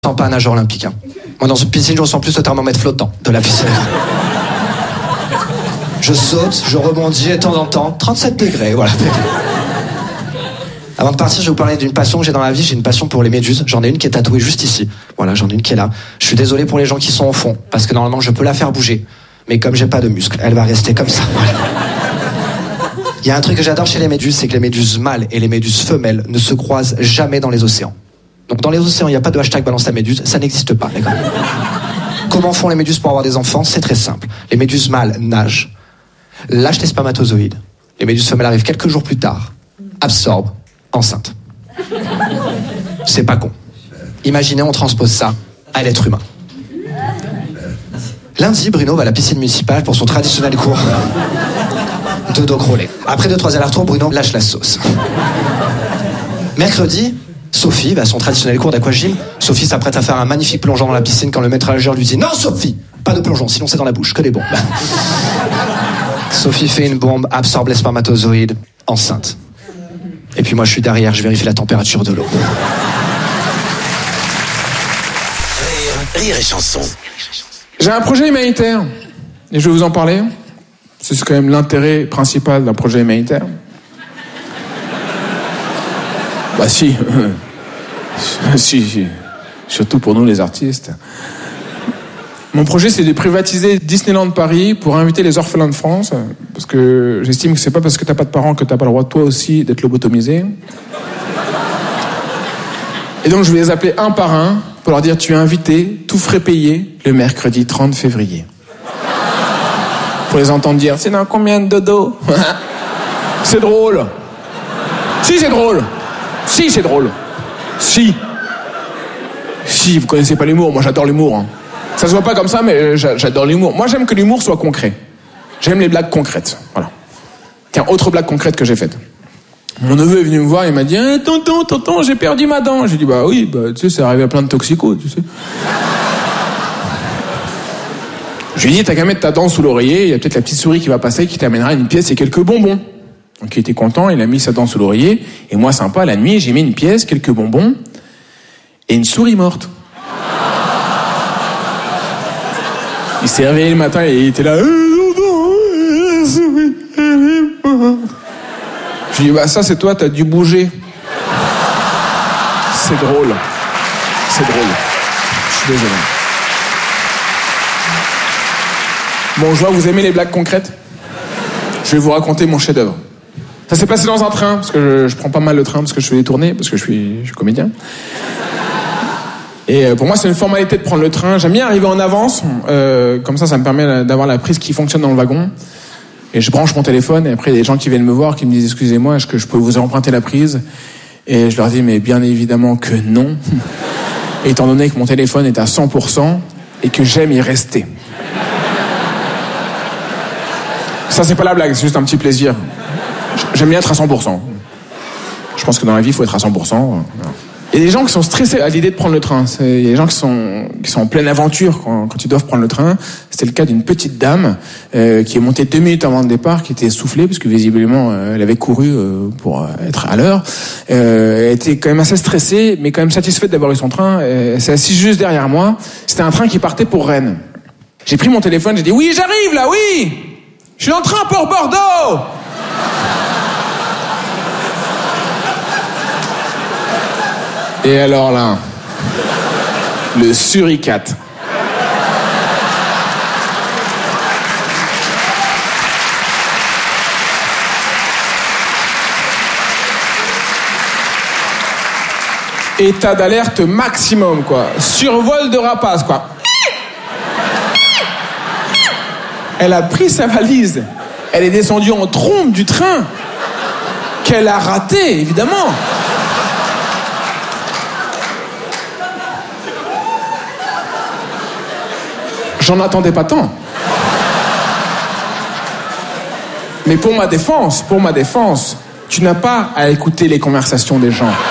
sens pas un nageur olympique. Hein. Moi, dans une piscine, je ressens plus le thermomètre flottant de la piscine. Je saute, je rebondis, et de temps en temps, 37 degrés, voilà. Avant de partir, je vais vous parler d'une passion que j'ai dans ma vie. J'ai une passion pour les méduses. J'en ai une qui est tatouée juste ici. Voilà, j'en ai une qui est là. Je suis désolé pour les gens qui sont au fond, parce que normalement, je peux la faire bouger. Mais comme j'ai pas de muscles, elle va rester comme ça. Voilà. Il y a un truc que j'adore chez les méduses, c'est que les méduses mâles et les méduses femelles ne se croisent jamais dans les océans. Donc dans les océans, il n'y a pas de hashtag balance ta méduse, ça n'existe pas, d'accord. Comment font les méduses pour avoir des enfants? C'est très simple. Les méduses mâles nagent, lâchent les spermatozoïdes. Les méduses femelles arrivent quelques jours plus tard, absorbent, enceintes. C'est pas con. Imaginez, on transpose ça à l'être humain. Lundi, Bruno va à la piscine municipale pour son traditionnel cours de dos crawlé. Après 2-3 allers-retours, Bruno lâche la sauce. Mercredi, Sophie va à son traditionnel cours d'aquagym. Sophie s'apprête à faire un magnifique plongeon dans la piscine quand le maître nageur lui dit « Non, Sophie, pas de plongeon, sinon c'est dans la bouche, que des bombes. » Sophie fait une bombe, absorbe les spermatozoïdes, enceinte. Et puis moi, je suis derrière, je vérifie la température de l'eau. Rire et chanson. J'ai un projet humanitaire, et je vais vous en parler. C'est quand même l'intérêt principal d'un projet humanitaire. Bah si. si. Surtout pour nous les artistes. Mon projet, c'est de privatiser Disneyland Paris pour inviter les orphelins de France, parce que j'estime que c'est pas parce que t'as pas de parents que t'as pas le droit toi aussi d'être lobotomisé. Et donc je vais les appeler un par un pour leur dire tu es invité, tout frais payé, le mercredi 30 février. Pour les entendre dire c'est dans combien de dodo? C'est drôle. Si c'est drôle. Si c'est drôle. Si, vous connaissez pas l'humour, moi j'adore l'humour. Hein. Ça se voit pas comme ça, mais j'adore l'humour. Moi j'aime que l'humour soit concret. J'aime les blagues concrètes. Voilà. Tiens, autre blague concrète que j'ai faite. Mon neveu est venu me voir, il m'a dit tonton, j'ai perdu ma dent. J'ai dit bah oui, tu sais, c'est arrivé à plein de toxicos, tu sais. Je lui ai dit t'as qu'à mettre ta dent sous l'oreiller, il y a peut-être la petite souris qui va passer qui t'amènera une pièce et quelques bonbons. Donc il était content, il a mis sa dent sous l'oreiller, et moi sympa, la nuit, j'ai mis une pièce, quelques bonbons, et une souris morte. Il s'est réveillé le matin et il était là, la souris, elle est morte. Je lui ai dit, bah ça c'est toi, t'as dû bouger. C'est drôle. C'est drôle. Je suis désolé. Bon, je vois, vous aimez les blagues concrètes? Je vais vous raconter mon chef-d'œuvre. Ça s'est passé dans un train, parce que je prends pas mal le train, parce que je fais des tournées, parce que je suis comédien. Et pour moi, c'est une formalité de prendre le train. J'aime bien arriver en avance, comme ça me permet d'avoir la prise qui fonctionne dans le wagon. Et je branche mon téléphone, et après, il y a des gens qui viennent me voir, qui me disent « Excusez-moi, est-ce que je peux vous emprunter la prise ?» Et je leur dis « Mais bien évidemment que non. » Étant donné que mon téléphone est à 100% et que j'aime y rester. Ça, c'est pas la blague, c'est juste un petit plaisir. J'aime bien être à 100%. Je pense que dans la vie, il faut être à 100%. Il y a des gens qui sont stressés à l'idée de prendre le train. Il y a des gens qui sont en pleine aventure quand ils doivent prendre le train. C'était le cas d'une petite dame qui est montée 2 minutes avant le départ, qui était essoufflée, parce que visiblement, elle avait couru pour être à l'heure. Elle était quand même assez stressée, mais quand même satisfaite d'avoir eu son train. Elle s'est assise juste derrière moi. C'était un train qui partait pour Rennes. J'ai pris mon téléphone, j'ai dit « Oui, j'arrive là, oui ! Je suis en train pour Bordeaux !» Et alors là, le suricate. État d'alerte maximum, quoi. Survol de rapace, quoi. Elle a pris sa valise. Elle est descendue en trombe du train. Qu'elle a raté, évidemment. J'en attendais pas tant. Mais pour ma défense, tu n'as pas à écouter les conversations des gens.